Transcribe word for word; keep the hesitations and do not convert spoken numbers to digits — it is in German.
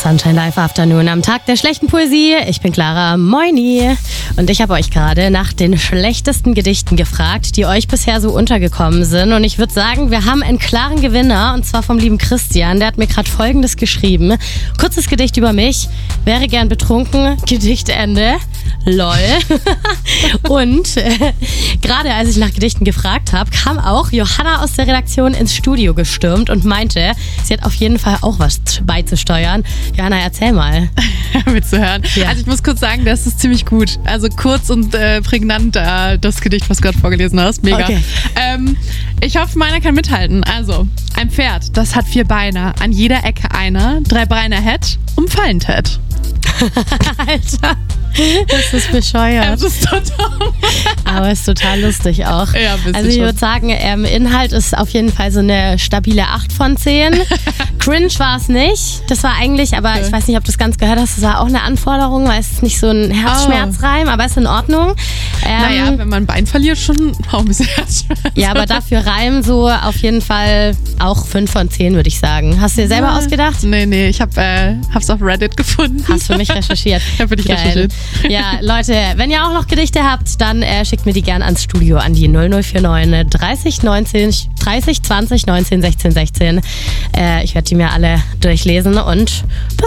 Sunshine Live Afternoon am Tag der schlechten Poesie. Ich bin Clara, moini. Und ich habe euch gerade nach den schlechtesten Gedichten gefragt, die euch bisher so untergekommen sind. Und ich würde sagen, wir haben einen klaren Gewinner, und zwar vom lieben Christian. Der hat mir gerade Folgendes geschrieben. Kurzes Gedicht über mich. Wäre gern betrunken. Gedichtende. Lol. Und äh, gerade als ich nach Gedichten gefragt habe, kam auch Johanna aus der Redaktion ins Studio gestürmt und meinte, sie hat auf jeden Fall auch was beizusteuern. Johanna, erzähl mal. Willst du hören? Ja. Also ich muss kurz sagen, das ist ziemlich gut. Also kurz und äh, prägnant, äh, das Gedicht, was du gerade vorgelesen hast. Mega. Okay. Ähm, ich hoffe, meiner kann mithalten. Also, ein Pferd, das hat vier Beine, an jeder Ecke einer, drei Beine hätt, umfallen tät. Alter, das ist bescheuert. Das ist total... Aber ist total lustig auch. Ja, ein bisschen also ich schon. würde sagen, ähm, Inhalt ist auf jeden Fall so eine stabile acht von zehn. Cringe war es nicht. Das war eigentlich, aber ich weiß nicht, ob du es ganz gehört hast, das war auch eine Anforderung, weil es ist nicht so ein Herzschmerzreim, aber ist in Ordnung. Ähm, Naja, wenn man ein Bein verliert, schon auch ein bisschen Herzschmerz. ja, aber dafür Reim so auf jeden Fall auch fünf von zehn, würde ich sagen. Hast du dir selber Ja. ausgedacht? Nee, nee, ich hab, äh, hab's auf Reddit gefunden. Hast für mich recherchiert. Ja, für dich Geil. recherchiert. Ja, Leute, wenn ihr auch noch Gedichte habt, dann äh, schickt mir die gerne ans Studio an die null null vier neun dreißig neunzehn dreißig zwanzig neunzehn sechzehn sechzehn. Äh, ich werde die mir alle durchlesen und bis